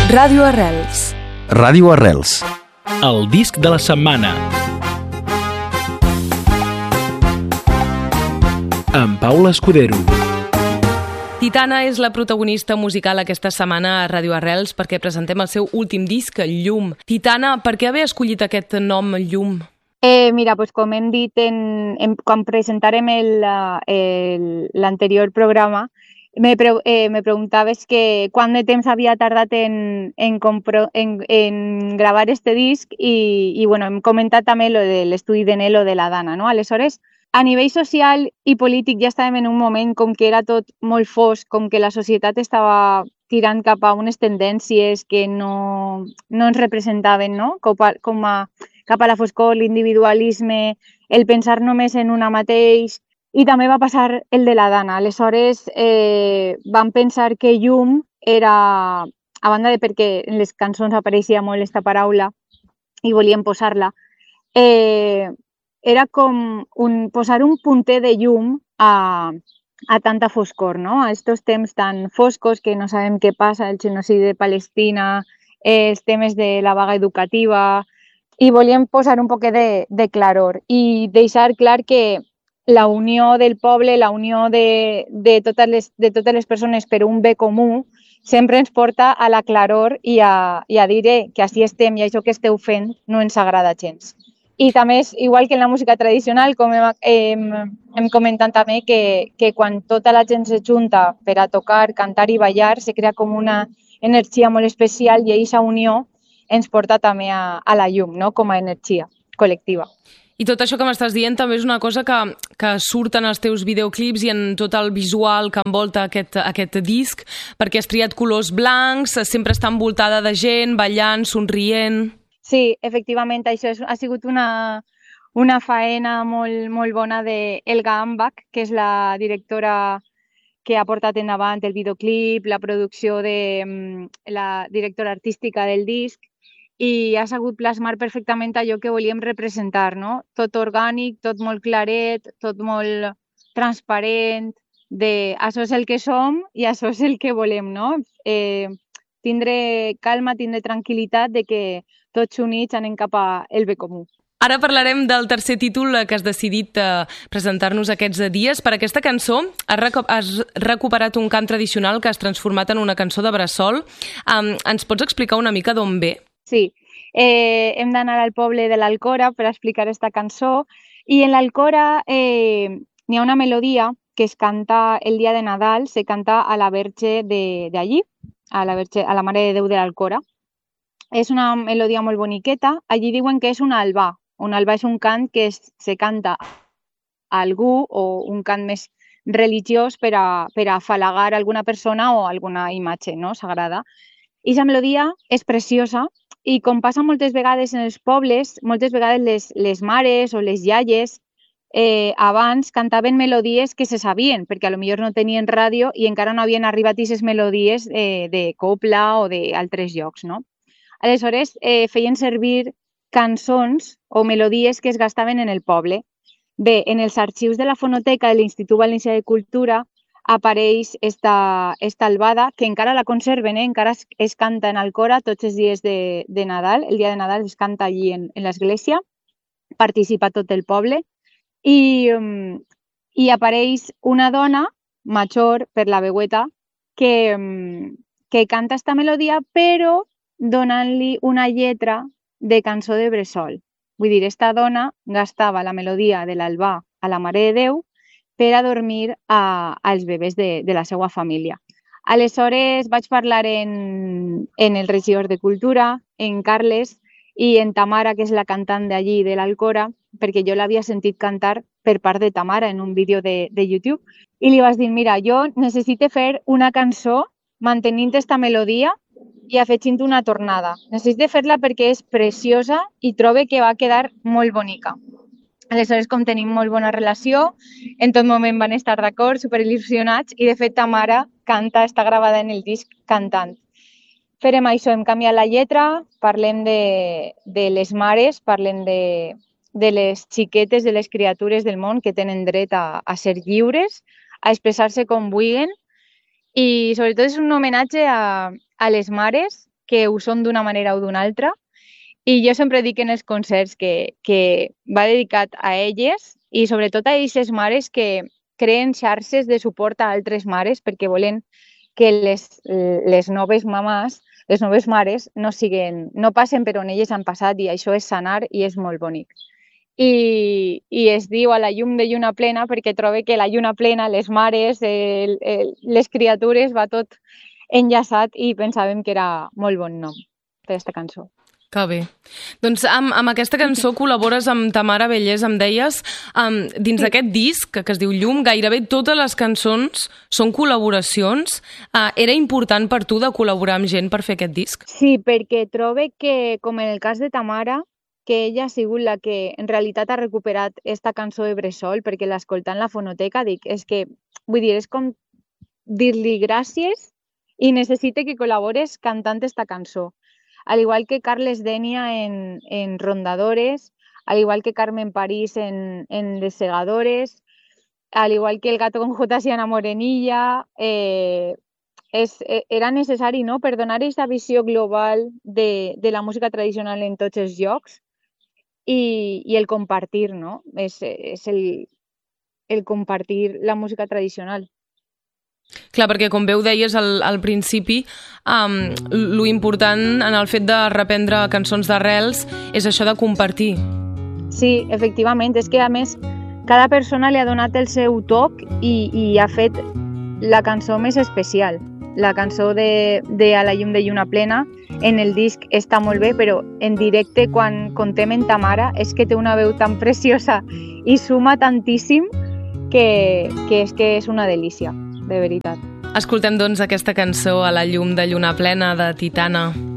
Ràdio Arrels. Ràdio Arrels. El disc de la setmana. Amb Paula Escudero. Titana és la protagonista musical aquesta setmana a Ràdio Arrels perquè presentem el seu últim disc, Llum. Titana, per què haver escollit aquest nom, Llum? Mira, pues com hem dit quan presentarem l'anterior programa, me preguntaves que quant de temps havia tardat en gravar este disc i bueno, hem comentat també lo de l'estudi de Nelo de la Dana, no? Aleshores, a nivell social i polític ja estàvem en un moment com que era tot molt fosc, com que la societat estava tirant cap a unes tendències que no ens representaven, no? Cap a la foscor, l'individualisme, el pensar només en una mateix. I també va passar el de la Dana. Aleshores, vam pensar que llum era, a banda de perquè en les cançons apareixia molt aquesta paraula i volíem posar-la, era com posar un punter de llum a tanta foscor, no? A estos temps tan foscos que no sabem què passa, el genocidi de Palestina, els temes de la vaga educativa, i volíem posar un poc de claror i deixar clar que la unió del poble, la unió de totes les persones per un bé comú, sempre ens porta a la claror i a dir que així estem i això que esteu fent no ens agrada gens. I també és igual que en la música tradicional, com hem comentat també, que quan tota la gent se junta per a tocar, cantar i ballar, se crea com una energia molt especial i aquesta unió ens porta també a la llum, no? Com a energia col·lectiva. I tot això que m'estàs dient també és una cosa que surt en els teus videoclips i en tot el visual que envolta aquest disc, perquè has triat colors blancs, sempre està envoltada de gent, ballant, somrient... Sí, efectivament, això ha sigut una faena molt bona d'Elga Ambach, que és la directora que ha portat endavant el videoclip, la producció de la directora artística del disc, i ha sabut plasmar perfectament allò que volíem representar, no? Tot orgànic, tot molt claret, tot molt transparent, això és el que som i això és el que volem, no? Tindre calma, tindre tranquil·litat de que tots units anem cap al bé comú. Ara parlarem del tercer títol que has decidit presentar-nos aquests dies. Per aquesta cançó has recuperat un cant tradicional que has transformat en una cançó de bressol. Ens pots explicar una mica d'on ve? Sí, hem d'anar al poble de l'Alcora per explicar aquesta cançó i en l'Alcora n'hi ha una melodia que es canta el dia de Nadal, se canta a la Verge d'allí, a la Mare de Déu de l'Alcora. És una melodia molt boniqueta. Allí diuen que és un albà. Un albà és un cant que se canta a algú o un cant més religiós per a afalagar alguna persona o alguna imatge, no? Sagrada. I la melodia és preciosa i com passa moltes vegades en els pobles, moltes vegades les mares o les iaies abans cantaven melodies que se sabien, perquè potser no tenien ràdio i encara no havien arribat aquestes melodies de copla o d'altres llocs, no? Aleshores, feien servir cançons o melodies que es gastaven en el poble. Bé, en els arxius de la Fonoteca de l'Institut Valencià de Cultura apareix esta albada, que encara la conserven, encara es canta en Alcora tots els dies de Nadal. El dia de Nadal es canta allí en l'església, participa tot el poble i apareix una dona major per la veueta que canta esta melodia però donant-li una lletra de cançó de bressol. Vull dir, esta dona gastava la melodia de l'albà a la Mare de Déu per a dormir als bebès de la seva família. Aleshores vaig parlar en el regidor de Cultura, en Carles, i en Tamara, que és la cantant d'allí, de l'Alcora, perquè jo l'havia sentit cantar per part de Tamara en un vídeo de YouTube, i li vaig dir, mira, jo necessito fer una cançó mantenint esta melodia i afegint una tornada. Necessito fer-la perquè és preciosa i trobo que va quedar molt bonica. Aleshores, com tenim molt bona relació, en tot moment van estar d'acord, superil·lusionats, i de fet Tamara canta, està gravada en el disc cantant. Farem això, hem canviat la lletra, parlem de les mares, parlem de les xiquetes, de les criatures del món que tenen dret a ser lliures, a expressar-se com vulguin, i sobretot és un homenatge a les mares que ho són d'una manera o d'una altra. I jo sempre dic en els concerts que va dedicat a elles i sobretot a aquestes mares que creen xarxes de suport a altres mares perquè volen que les noves mamàs, les noves mares, no passen per on elles han passat i això és sanar i és molt bonic. I es diu a la llum de lluna plena perquè trobe que la lluna plena, les mares, les criatures, va tot enllaçat i pensàvem que era molt bon nom per aquesta cançó. Que bé. Doncs amb aquesta cançó col·labores amb Tamara Vallès, em deies, dins d'aquest disc que es diu Llum, gairebé totes les cançons són col·laboracions. Era important per tu de col·laborar amb gent per fer aquest disc? Sí, perquè trobe que, com en el cas de Tamara, que ella ha sigut la que en realitat ha recuperat esta cançó de bressol, perquè l'escoltant la fonoteca dic, és com dir-li gràcies i necessite que col·labores cantant esta cançó. Al igual que Carles Denia en Rondadores, al igual que Carmen París en Les Segadores, al igual que El gato con Jotas y Ana Morenilla, era necessari, no?, per donar aquesta visió global de la música tradicional en tots els llocs i el compartir, no? És el compartir la música tradicional. Clar, perquè com bé ho deies al principi, lo important en el fet de reprendre cançons d'arrels és això de compartir. Sí, efectivament, és que a més cada persona li ha donat el seu toc i ha fet la cançó més especial. La cançó de A la llum de lluna plena en el disc està molt bé, però en directe quan contem en Tamara és que té una veu tan preciosa i suma tantíssim que és una delícia. De veritat. Escoltem, doncs, aquesta cançó A la llum de lluna plena de Titana.